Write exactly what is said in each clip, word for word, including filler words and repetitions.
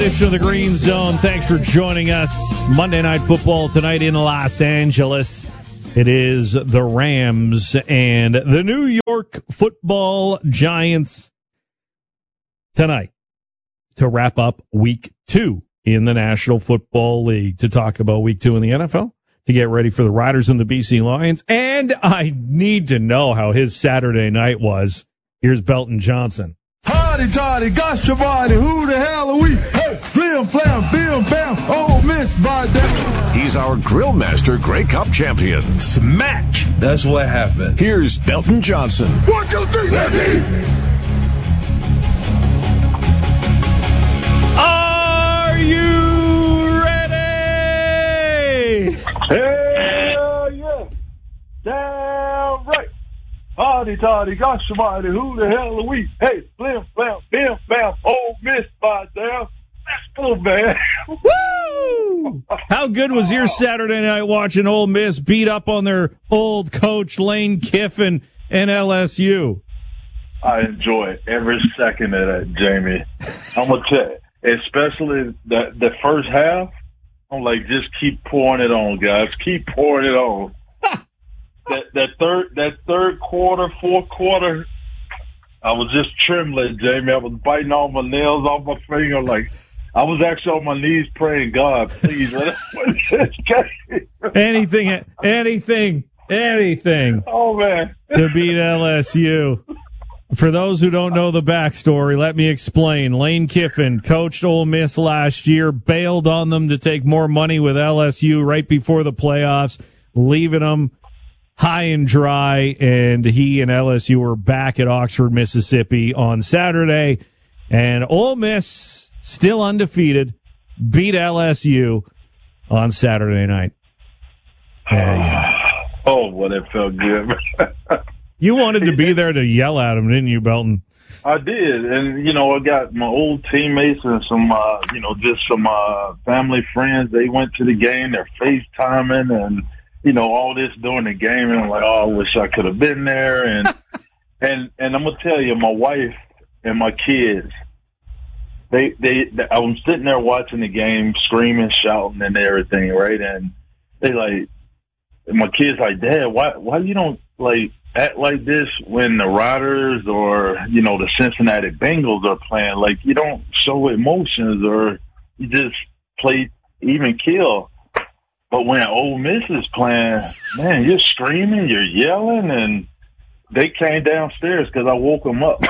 Edition of the Green Zone. Thanks for joining us. Monday Night Football tonight in Los Angeles. It is the Rams and the New York Football Giants tonight to wrap up week two in the National Football League, to talk about week two in the N F L, to get ready for the Riders and the B C Lions. And I need to know how his Saturday night was. Here's Belton Johnson. Hardy, Toddy, gosh, Giovanni, who the hell are we? Hey, flim, flam, bim, bam, oh, miss, by that. He's our grill master, Grey Cup champion. Smack. That's what happened. Here's Belton Johnson. One, two, three, let's eat. Are you ready? Hell yeah. Damn right. Hardy, Toddy, gosh, Giovanni, who the hell are we? Hey, flim, flam, bim, bam, oh, miss, by damn. Let's go, man. Woo! How good was your Saturday night watching Ole Miss beat up on their old coach, Lane Kiffin, and L S U? I enjoy every second of that, Jamie. I'm going to tell you, especially the, the first half, I'm like, just keep pouring it on, guys. Keep pouring it on. that, that third that third quarter, fourth quarter, I was just trembling, Jamie. I was biting all my nails off my finger. Like, I was actually on my knees praying, God, please. Let us win this game. anything, anything, anything. Oh, man. To beat L S U. For those who don't know the backstory, let me explain. Lane Kiffin coached Ole Miss last year, bailed on them to take more money with L S U right before the playoffs, leaving them high and dry, and he and L S U were back at Oxford, Mississippi on Saturday, and Ole Miss, still undefeated, beat L S U on Saturday night. Yeah, yeah. Oh, well, it felt good. You wanted to be there to yell at him, didn't you, Belton? I did, and, you know, I got my old teammates and some, uh, you know, just some uh, family friends. They went to the game. They're FaceTiming and, you know, all this during the game, and I'm like, oh, I wish I could have been there. And and and I'm gonna tell you, my wife and my kids, they, they they I was sitting there watching the game, screaming, shouting, and everything, right? And they like, and my kids like, Dad, why why you don't like act like this when the Riders or, you know, the Cincinnati Bengals are playing? Like, you don't show emotions, or you just play even kill. But when Ole Miss is playing, man, you're screaming, you're yelling, and they came downstairs because I woke them up.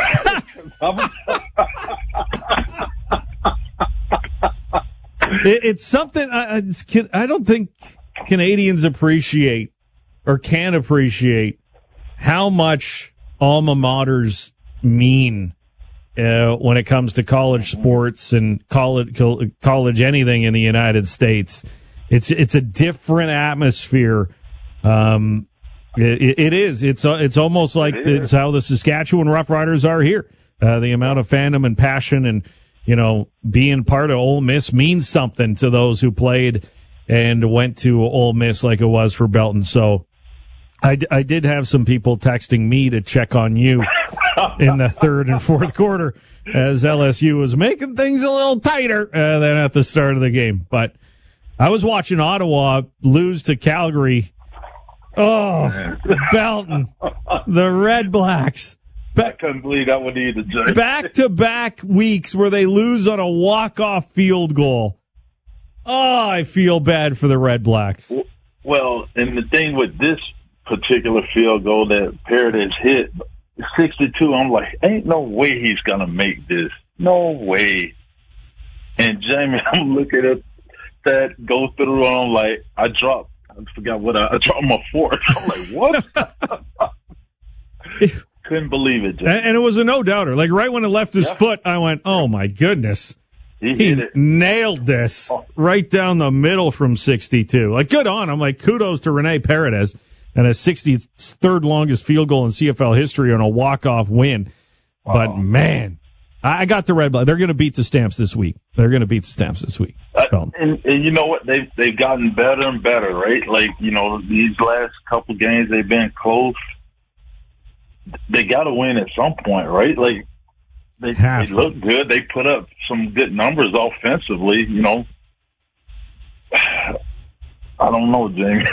it, it's something I, I don't think Canadians appreciate or can appreciate how much alma maters mean uh, when it comes to college sports and college college anything in the United States. It's it's a different atmosphere. Um, it, it is. It's it's almost like it it's how the Saskatchewan Roughriders are here. Uh, the amount of fandom and passion, and, you know, being part of Ole Miss means something to those who played and went to Ole Miss, like it was for Belton. So I, I did have some people texting me to check on you in the third and fourth quarter as L S U was making things a little tighter uh, than at the start of the game, but. I was watching Ottawa lose to Calgary. Oh, Belton, the Red Blacks. Ba- I couldn't believe that one either, Jay. Back-to-back weeks where they lose on a walk-off field goal. Oh, I feel bad for the Red Blacks. Well, and the thing with this particular field goal that Paredes hit, sixty-two, I'm like, ain't no way he's going to make this. No way. And, Jamie, I'm looking at that go through, and I'm like, I dropped, I forgot what I, I dropped my fork. I'm like, what? Couldn't believe it. And, and it was a no-doubter. Like, right when it left his yeah. foot, I went, oh, my goodness. He, he hit it. nailed this oh. right down the middle from sixty-two. Like, good on him. Like, kudos to Rene Paredes and his sixty-third longest field goal in C F L history on a walk-off win. Oh. But, man. I got the Red Blacks. They're going to beat the Stamps this week. They're going to beat the Stamps this week. Uh, and, and you know what? They've, they've gotten better and better, right? Like, you know, these last couple games, they've been close. They got to win at some point, right? Like, they, they look good. They put up some good numbers offensively, you know. I don't know, Jamie.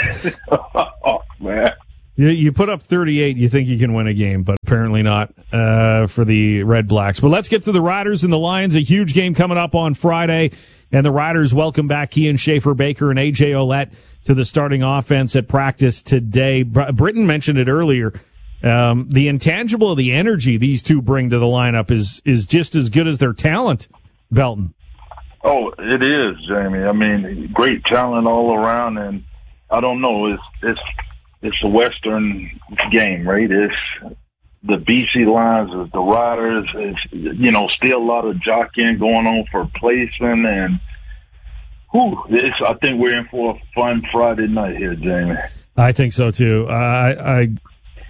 Oh, man. You, you put up thirty-eight, you think you can win a game, but apparently not uh, for the Red Blacks. But let's get to the Riders and the Lions. A huge game coming up on Friday, and the Riders welcome back Kian Schaefer-Baker and A J Ouellette to the starting offense at practice today. Br- Britton mentioned it earlier. Um, the intangible, the energy these two bring to the lineup is is just as good as their talent, Belton. Oh, it is, Jamie. I mean, great talent all around, and I don't know, it's it's it's a Western game, right? It's the B C Lions, it's the Riders, it's, you know, still a lot of jockeying going on for placement, and whew, it's, I think we're in for a fun Friday night here, Jamie. I think so too. I, I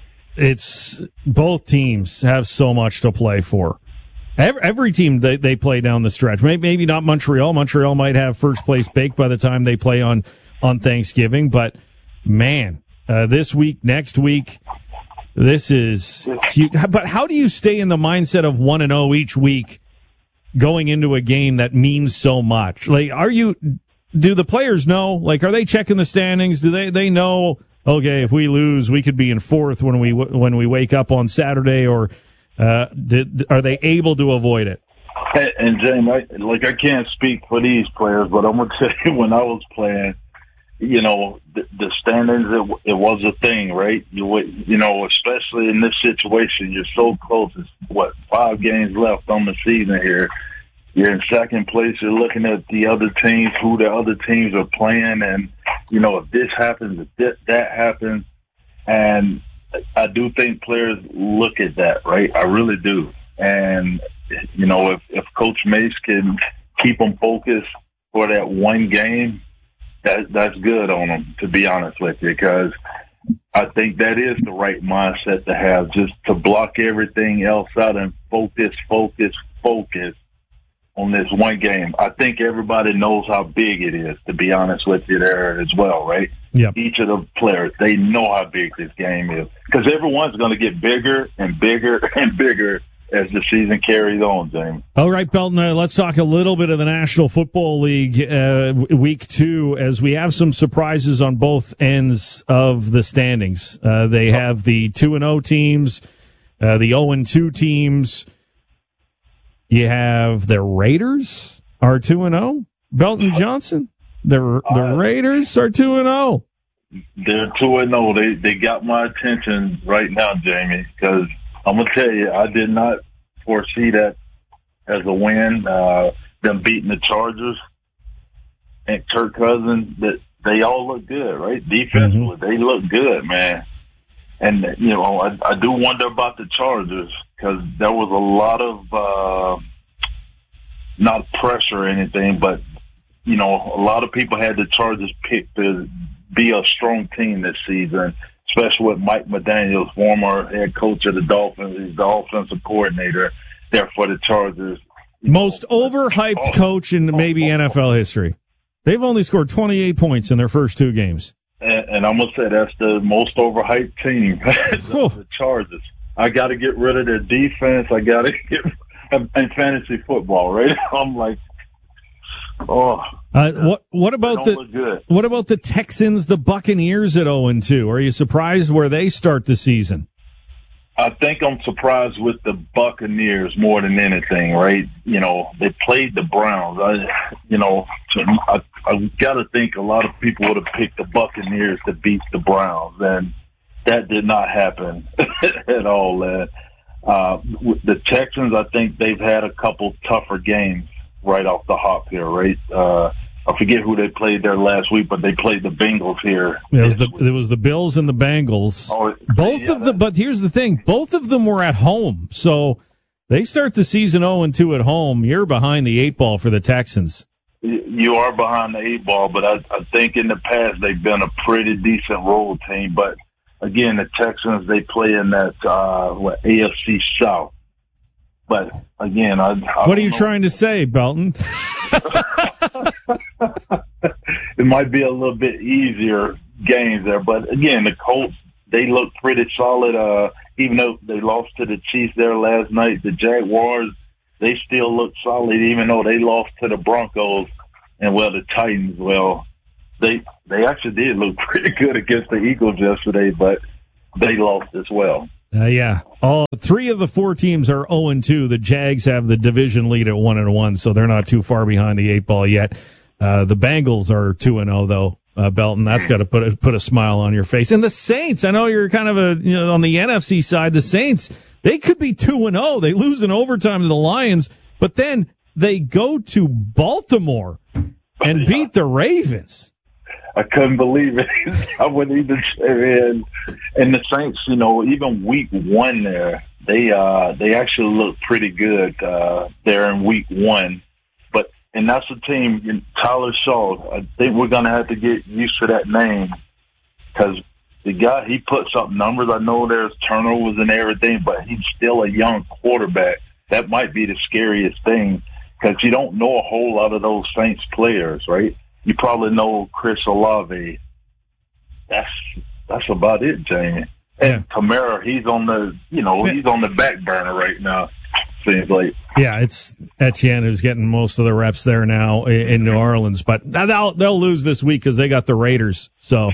it's both teams have so much to play for. Every, every team they, they play down the stretch. Maybe, maybe not Montreal. Montreal might have first place baked by the time they play on on Thanksgiving. But man, uh, this week, next week, this is huge. But how do you stay in the mindset of one and zero each week, going into a game that means so much? Like, are you? Do the players know? Like, are they checking the standings? Do they they know? Okay, if we lose, we could be in fourth when we when we wake up on Saturday, or uh, did, are they able to avoid it? And, and James, I, like I can't speak for these players, but I'm gonna tell you, when I was playing, you know, the, the standings, it, it was a thing, right? You would, you know, especially in this situation, you're so close. It's what, five games left on the season here. You're in second place. You're looking at the other teams, who the other teams are playing, and you know, if this happens, if that, that happens, and I do think players look at that, right? I really do. And, you know, if, if Coach Mace can keep them focused for that one game, that that's good on them, to be honest with you, because I think that is the right mindset to have, just to block everything else out and focus, focus, focus on this one game. I think everybody knows how big it is, to be honest with you there as well, right? Yep. Each of the players, they know how big this game is, because everyone's going to get bigger and bigger and bigger as the season carries on, James. All right, Belton, uh, let's talk a little bit of the National Football League uh, week two, as we have some surprises on both ends of the standings. Uh, they have the two and oh teams, uh, the oh and two teams. You have the Raiders are two and oh. Belton Johnson, the the uh, Raiders are two and oh. They're two and oh. They they got my attention right now, Jamie, because I'm gonna tell you, I did not foresee that as a win. Uh, them beating the Chargers and Kirk Cousins, that they all look good, right? Defensively, mm-hmm. They look good, man. And you know, I, I do wonder about the Chargers, because there was a lot of uh, not pressure or anything, but you know, a lot of people had the Chargers picked to be a strong team this season, especially with Mike McDaniels, former head coach of the Dolphins. He's the offensive coordinator there for the Chargers. Most overhyped coach in maybe N F L history. They've only scored twenty-eight points in their first two games. And, and I'm going to say that's the most overhyped team, the, the Chargers. I got to get rid of their defense. I got to get in fantasy football, right? I'm like, oh. Uh, what what about the what about the Texans, the Buccaneers at oh and two? Are you surprised where they start the season? I think I'm surprised with the Buccaneers more than anything, right? You know, they played the Browns. I, you know, I, I got to think a lot of people would have picked the Buccaneers to beat the Browns, and that did not happen at all. Uh, uh, the Texans, I think they've had a couple tougher games right off the hop here, right? Uh, I forget who they played there last week, but they played the Bengals here. It was the it was the Bills and the Bengals. Oh, both yeah, of them, but here's the thing: both of them were at home, so they start the season oh and two at home. You're behind the eight ball for the Texans. You are behind the eight ball, but I, I think in the past they've been a pretty decent road team. But again, the Texans, they play in that uh, what, A F C South. But again, I, I what are you know. trying to say, Belton? It might be a little bit easier games there, but again, the Colts, they look pretty solid. Uh, even though they lost to the Chiefs there last night, the Jaguars, they still look solid, even though they lost to the Broncos and, well, the Titans. Well, they they actually did look pretty good against the Eagles yesterday, but they lost as well. Uh, yeah, all three of the four teams are oh and two. The Jags have the division lead at one and one, so they're not too far behind the eight ball yet. Uh, the Bengals are two and oh though. Uh, Belton, that's got to put a, put a smile on your face. And the Saints, I know you're kind of a you know on the N F C side. The Saints, they could be two and oh. They lose in overtime to the Lions, but then they go to Baltimore and beat the Ravens. I couldn't believe it. I wouldn't even say it. And the Saints, you know, even week one there, they uh they actually looked pretty good uh there in week one. But and that's the team, Tyler Shaw. I think we're gonna have to get used to that name because the guy, he puts up numbers. I know there's turnovers and everything, but he's still a young quarterback. That might be the scariest thing because you don't know a whole lot of those Saints players, right? You probably know Chris Olave. That's that's about it, Jamie. And yeah. Kamara, he's on the you know he's on the back burner right now. Seems like. Yeah, it's Etienne who's getting most of the reps there now in, in New Orleans, but they'll they'll lose this week because they got the Raiders. So.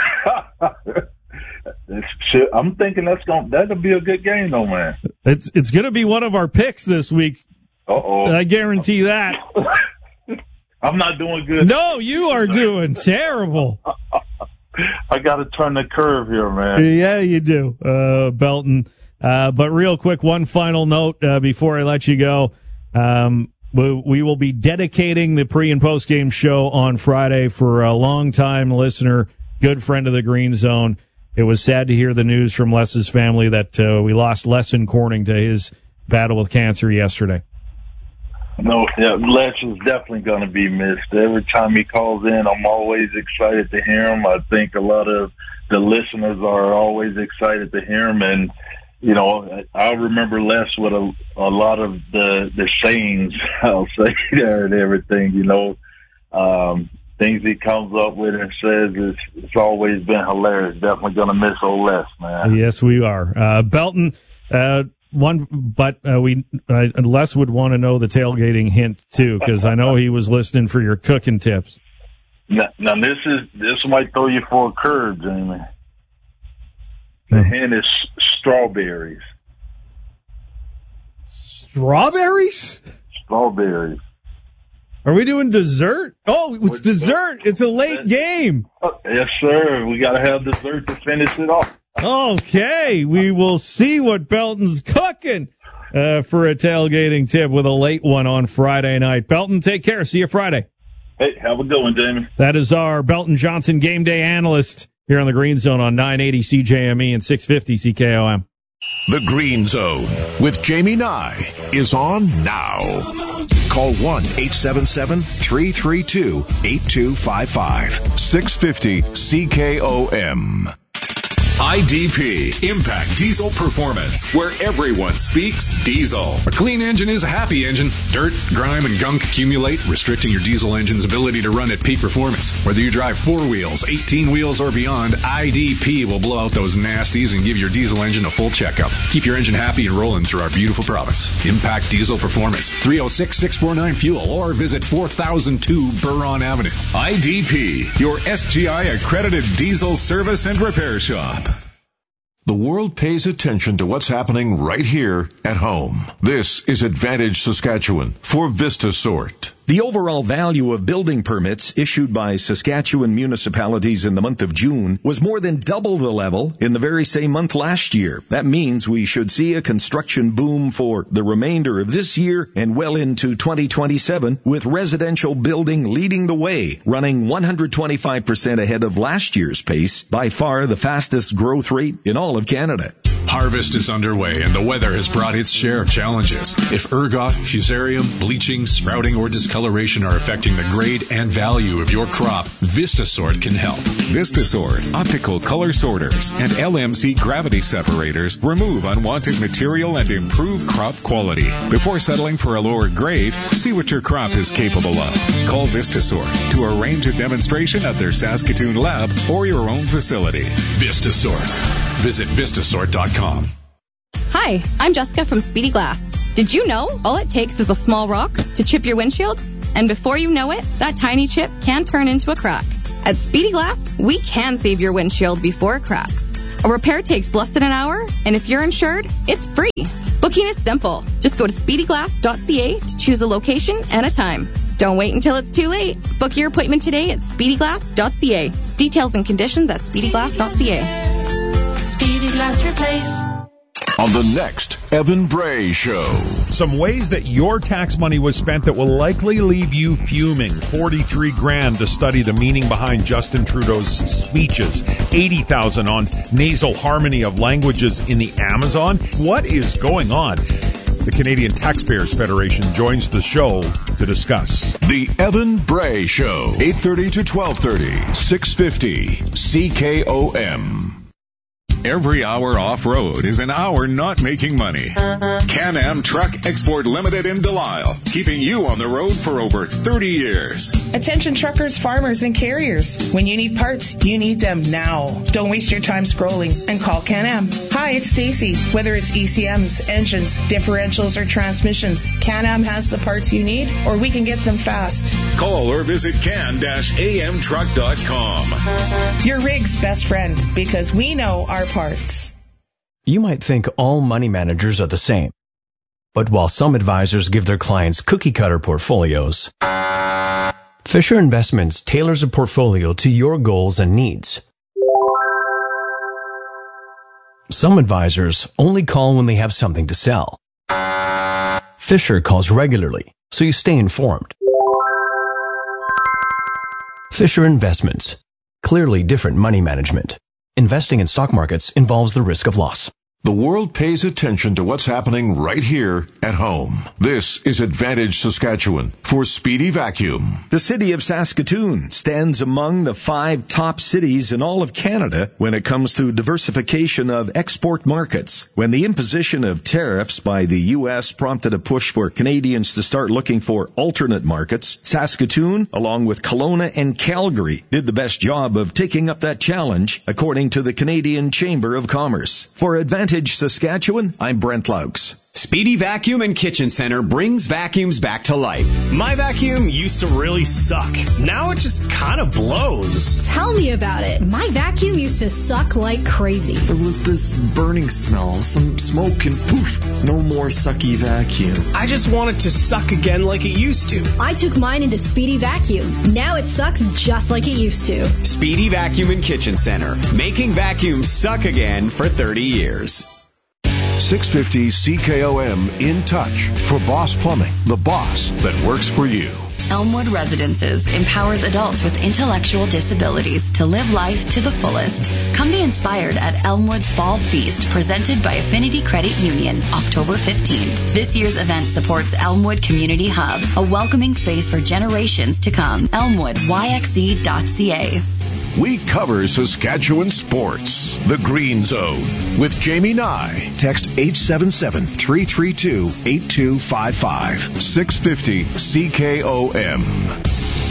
I'm thinking that's going that'll be a good game, though, man. It's it's going to be one of our picks this week. Uh-oh. I guarantee that. I'm not doing good. No, you are doing terrible. I got to turn the curve here, man. Yeah, you do, uh, Belton. Uh, but real quick, one final note uh, before I let you go. Um, we, we will be dedicating the pre- and post-game show on Friday for a long-time listener, good friend of the Green Zone. It was sad to hear the news from Les's family that uh, we lost Lesson Corning to his battle with cancer yesterday. No, yeah, Les is definitely going to be missed. Every time he calls in, I'm always excited to hear him. I think a lot of the listeners are always excited to hear him. And, you know, I remember Les with a, a lot of the, the sayings, I'll say there and everything, you know, um, things he comes up with and says. It's, it's always been hilarious. Definitely going to miss old Les, man. Yes, we are. Uh, Belton, uh, One, but uh, we uh, Les would want to know the tailgating hint too, because I know he was listening for your cooking tips. Now, now this is this might throw you for a curve, Jamie. The mm. hint is strawberries. Strawberries? Strawberries. Are we doing dessert? Oh, it's What's dessert. That? It's a late game. Yes, sir. We got to have dessert to finish it off. Okay, we will see what Belton's cooking uh, for a tailgating tip with a late one on Friday night. Belton, take care. See you Friday. Hey, have a good one, Jamie. That is our Belton Johnson game day analyst here on the Green Zone on nine eighty C J M E and six fifty C K O M. The Green Zone with Jamie Nye is on now. Call one eight seven seven, three three two, eight two five five. six fifty C K O M. I D P, Impact Diesel Performance, where everyone speaks diesel. A clean engine is a happy engine. Dirt, grime, and gunk accumulate, restricting your diesel engine's ability to run at peak performance. Whether you drive four wheels, eighteen wheels, or beyond, I D P will blow out those nasties and give your diesel engine a full checkup. Keep your engine happy and rolling through our beautiful province. Impact Diesel Performance, three oh six, six four nine fuel, or visit four thousand two Buron Avenue. I D P, your S G I accredited diesel service and repair shop. The world pays attention to what's happening right here at home. This is Advantage Saskatchewan for VistaSort. The overall value of building permits issued by Saskatchewan municipalities in the month of June was more than double the level in the very same month last year. That means we should see a construction boom for the remainder of this year and well into twenty twenty-seven, with residential building leading the way, running one hundred twenty-five percent ahead of last year's pace, by far the fastest growth rate in all of Canada. Harvest is underway and the weather has brought its share of challenges. If ergot, fusarium, bleaching, sprouting, or discoloration are affecting the grade and value of your crop, VistaSort can help. VistaSort, optical color sorters, and L M C gravity separators remove unwanted material and improve crop quality. Before settling for a lower grade, see what your crop is capable of. Call VistaSort to arrange a demonstration at their Saskatoon lab or your own facility. VistaSort. Visit Vistasort dot com. Hi, I'm Jessica from Speedy Glass. Did you know all it takes is a small rock to chip your windshield? And before you know it, that tiny chip can turn into a crack. At Speedy Glass, we can save your windshield before it cracks. A repair takes less than an hour, and if you're insured, it's free. Booking is simple. Just go to speedy glass dot c a to choose a location and a time. Don't wait until it's too late. Book your appointment today at speedy glass dot c a. Details and conditions at speedy glass dot c a. Speedy Glass Replace. On the next Evan Bray Show. Some ways that your tax money was spent that will likely leave you fuming. forty-three grand to study the meaning behind Justin Trudeau's speeches. eighty thousand on nasal harmony of languages in the Amazon. What is going on? The Canadian Taxpayers Federation joins the show to discuss. The Evan Bray Show. eight thirty to twelve thirty. six fifty C K O M. Every hour off-road is an hour not making money. Can-Am Truck Export Limited in Delisle, keeping you on the road for over thirty years. Attention truckers, farmers, and carriers. When you need parts, you need them now. Don't waste your time scrolling and call Can-Am. Hi, it's Stacy. Whether it's E C Ms, engines, differentials, or transmissions, Can-Am has the parts you need, or we can get them fast. Call or visit can A M truck dot com. Your rig's best friend, because we know our parts. You might think all money managers are the same. But while some advisors give their clients cookie-cutter portfolios, Fisher Investments tailors a portfolio to your goals and needs. Some advisors only call when they have something to sell. Fisher calls regularly, so you stay informed. Fisher Investments. Clearly different money management. Investing in stock markets involves the risk of loss. The world pays attention to what's happening right here at home. This is Advantage Saskatchewan for Speedy Vacuum. The city of Saskatoon stands among the five top cities in all of Canada when it comes to diversification of export markets. When the imposition of tariffs by the U S prompted a push for Canadians to start looking for alternate markets, Saskatoon, along with Kelowna and Calgary, did the best job of taking up that challenge, according to the Canadian Chamber of Commerce. For Advantage Saskatchewan, I'm Brent Laux. Speedy Vacuum and Kitchen Center brings vacuums back to life. My vacuum used to really suck. Now it just kind of blows. Tell me about it. My vacuum used to suck like crazy. There was this burning smell, some smoke, and poof, no more sucky vacuum. I just want it to suck again like it used to. I took mine into Speedy Vacuum. Now it sucks just like it used to. Speedy Vacuum and Kitchen Center, making vacuums suck again for thirty years. six fifty C K O M In Touch for Boss Plumbing, the boss that works for you. Elmwood Residences empowers adults with intellectual disabilities to live life to the fullest. Come be inspired at Elmwood's Fall Feast, presented by Affinity Credit Union, October fifteenth. This year's event supports Elmwood Community Hub, a welcoming space for generations to come. Elmwood Y X E dot C A. We cover Saskatchewan sports. The Green Zone with Jamie Nye. Text eight seven seven, three three two, eight two five five. six fifty C K O M.